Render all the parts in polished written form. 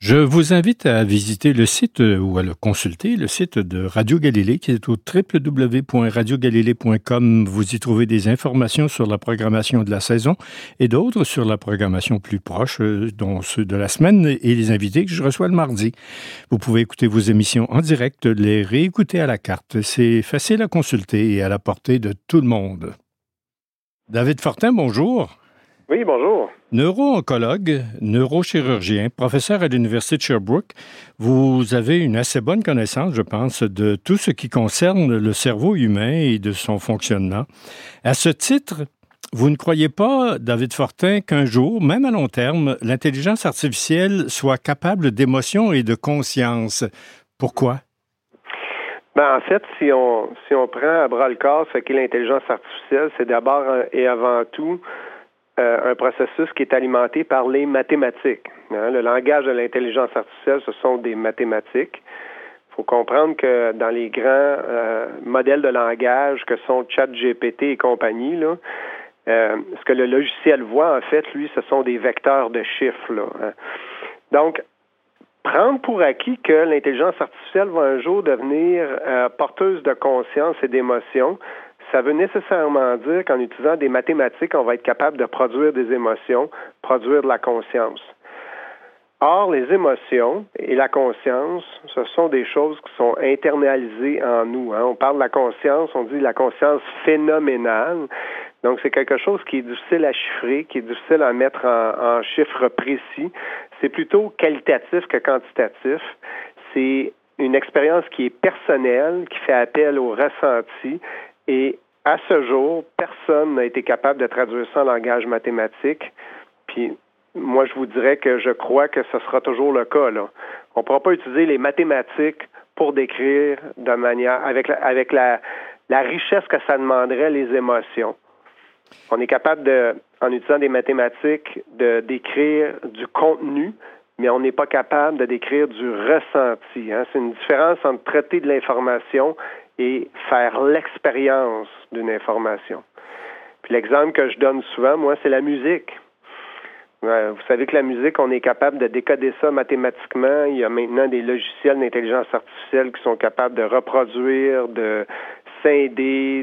Je vous invite à visiter le site ou à le consulter, le site de Radio Galilée qui est au www.radiogalilée.com. Vous y trouvez des informations sur la programmation de la saison et d'autres sur la programmation plus proche, dont ceux de la semaine et les invités que je reçois le mardi. Vous pouvez écouter vos émissions en direct, les réécouter à la carte. C'est facile à consulter et à la portée de tout le monde. David Fortin, bonjour. Oui, bonjour. Neuro-oncologue, neurochirurgien, professeur à l'Université de Sherbrooke, vous avez une assez bonne connaissance, je pense, de tout ce qui concerne le cerveau humain et de son fonctionnement. À ce titre, vous ne croyez pas, David Fortin, qu'un jour, même à long terme, l'intelligence artificielle soit capable d'émotion et de conscience? Pourquoi? En fait, si on prend à bras le corps ce qu'est l'intelligence artificielle, c'est d'abord et avant tout un processus qui est alimenté par les mathématiques. Le langage de l'intelligence artificielle, ce sont des mathématiques. Il faut comprendre que dans les grands modèles de langage que sont ChatGPT et compagnie, là, ce que le logiciel voit, en fait, lui, ce sont des vecteurs de chiffres. Donc, prendre pour acquis que l'intelligence artificielle va un jour devenir porteuse de conscience et d'émotions, ça veut nécessairement dire qu'en utilisant des mathématiques, on va être capable de produire des émotions, produire de la conscience. Or, les émotions et la conscience, ce sont des choses qui sont internalisées en nous. On parle de la conscience, on dit la conscience phénoménale. Donc, c'est quelque chose qui est difficile à chiffrer, qui est difficile à mettre en chiffres précis. C'est plutôt qualitatif que quantitatif. C'est une expérience qui est personnelle, qui fait appel au ressenti. Et à ce jour, personne n'a été capable de traduire ça en langage mathématique. Puis, moi, je vous dirais que je crois que ce sera toujours le cas, là. On ne pourra pas utiliser les mathématiques pour décrire de manière, avec la richesse que ça demanderait les émotions. On est capable en utilisant des mathématiques, de décrire du contenu, mais on n'est pas capable de décrire du ressenti. C'est une différence entre traiter de l'information et faire l'expérience d'une information. Puis l'exemple que je donne souvent, moi, c'est la musique. Vous savez que la musique, on est capable de décoder ça mathématiquement. Il y a maintenant des logiciels d'intelligence artificielle qui sont capables de reproduire, de scinder,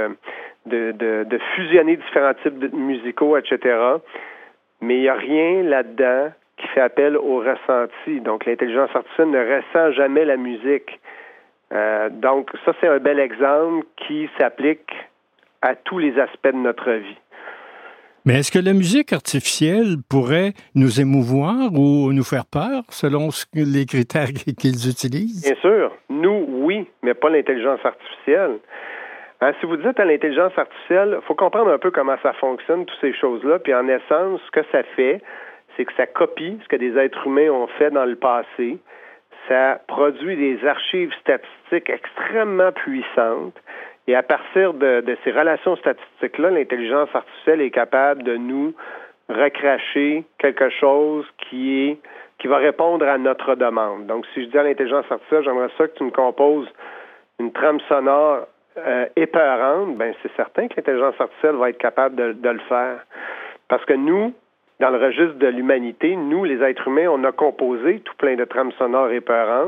de fusionner différents types musicaux, etc. Mais il n'y a rien là-dedans qui fait appel au ressenti. Donc, l'intelligence artificielle ne ressent jamais la musique. Donc, ça, c'est un bel exemple qui s'applique à tous les aspects de notre vie. Mais est-ce que la musique artificielle pourrait nous émouvoir ou nous faire peur selon les critères qu'ils utilisent? Bien sûr. Nous, oui, mais pas l'intelligence artificielle. Si vous dites à l'intelligence artificielle, il faut comprendre un peu comment ça fonctionne, toutes ces choses-là. Puis en essence, ce que ça fait, c'est que ça copie ce que des êtres humains ont fait dans le passé. Ça produit des archives statistiques extrêmement puissantes. Et à partir de ces relations statistiques-là, l'intelligence artificielle est capable de nous recracher quelque chose qui va répondre à notre demande. Donc, si je dis à l'intelligence artificielle, j'aimerais ça que tu me composes une trame sonore épeurante, c'est certain que l'intelligence artificielle va être capable de le faire. Parce que nous, dans le registre de l'humanité, nous, les êtres humains, on a composé tout plein de trames sonores épeurantes.